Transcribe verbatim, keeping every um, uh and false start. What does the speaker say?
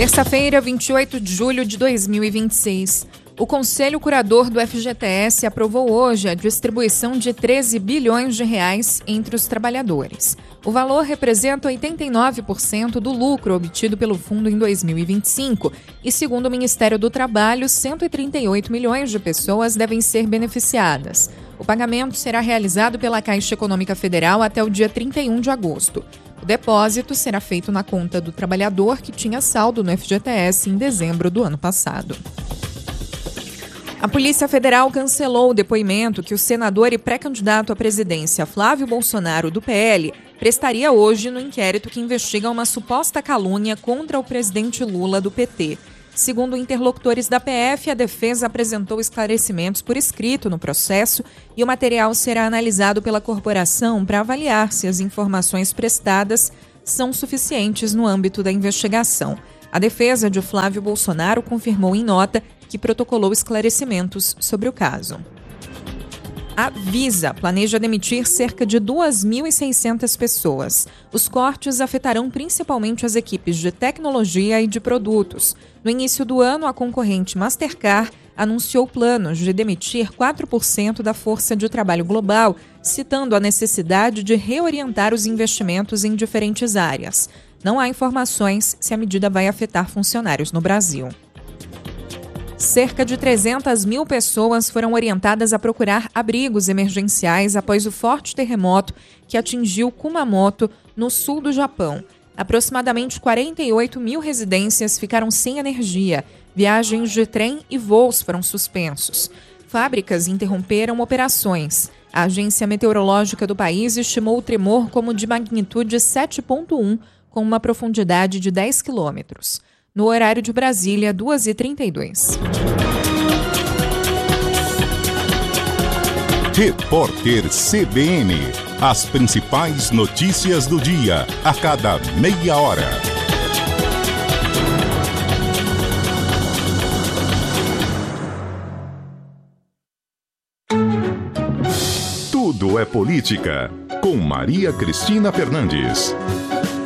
Terça-feira, vinte e oito de julho de dois mil e vinte e seis. O Conselho Curador do F G T S aprovou hoje a distribuição de treze bilhões de reais entre os trabalhadores. O valor representa oitenta e nove por cento do lucro obtido pelo fundo em dois mil e vinte e cinco e, segundo o Ministério do Trabalho, cento e trinta e oito milhões de pessoas devem ser beneficiadas. O pagamento será realizado pela Caixa Econômica Federal até o dia trinta e um de agosto. O depósito será feito na conta do trabalhador que tinha saldo no F G T S em dezembro do ano passado. A Polícia Federal cancelou o depoimento que o senador e pré-candidato à presidência Flávio Bolsonaro, do P L, prestaria hoje no inquérito que investiga uma suposta calúnia contra o presidente Lula, do P T. Segundo interlocutores da P F, a defesa apresentou esclarecimentos por escrito no processo e o material será analisado pela corporação para avaliar se as informações prestadas são suficientes no âmbito da investigação. A defesa de Flávio Bolsonaro confirmou em nota que protocolou esclarecimentos sobre o caso. A Visa planeja demitir cerca de duas mil e seiscentas pessoas. Os cortes afetarão principalmente as equipes de tecnologia e de produtos. No início do ano, a concorrente Mastercard anunciou planos de demitir quatro por cento da força de trabalho global, citando a necessidade de reorientar os investimentos em diferentes áreas. Não há informações se a medida vai afetar funcionários no Brasil. Cerca de trezentas mil pessoas foram orientadas a procurar abrigos emergenciais após o forte terremoto que atingiu Kumamoto, no sul do Japão. Aproximadamente quarenta e oito mil residências ficaram sem energia. Viagens de trem e voos foram suspensos. Fábricas interromperam operações. A Agência Meteorológica do país estimou o tremor como de magnitude sete ponto um, com uma profundidade de dez quilômetros. No horário de Brasília, duas e trinta e dois. Repórter C B N. As principais notícias do dia, a cada meia hora. Tudo é política, com Maria Cristina Fernandes.